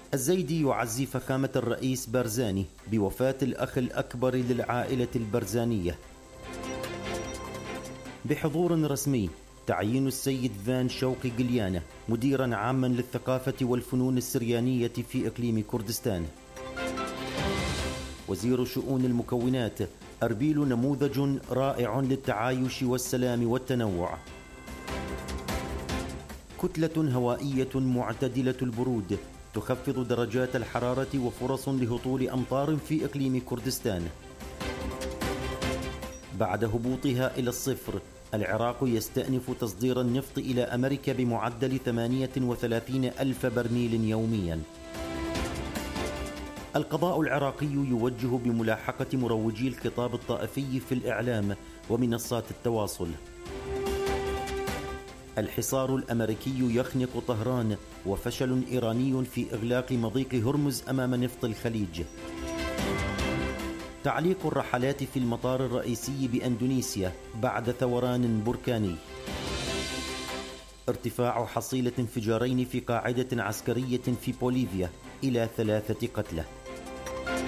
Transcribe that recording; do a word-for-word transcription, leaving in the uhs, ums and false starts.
الزيدي يعزي فخامة الرئيس بارزاني بوفاة الأخ الأكبر للعائلة البرزانية. بحضور رسمي تعيين السيد فان شوقي قليانة مديرا عاما للثقافة والفنون السريانية في إقليم كردستان. وزير شؤون المكونات أربيل نموذج رائع للتعايش والسلام والتنوع. كتلة هوائية معتدلة البرود تخفض درجات الحرارة وفرص لهطول أمطار في إقليم كردستان. بعد هبوطها إلى الصفر، العراق يستأنف تصدير النفط إلى أمريكا بمعدل ثمانية وثلاثين ألف برميل يومياً. القضاء العراقي يوجه بملاحقة مروجي الخطاب الطائفي في الإعلام ومنصات التواصل. الحصار الأمريكي يخنق طهران، وفشل إيراني في إغلاق مضيق هرمز أمام نفط الخليج. تعليق الرحلات في المطار الرئيسي بأندونيسيا بعد ثوران بركاني. ارتفاع حصيلة انفجارين في قاعدة عسكرية في بوليفيا إلى ثلاثة قتلى.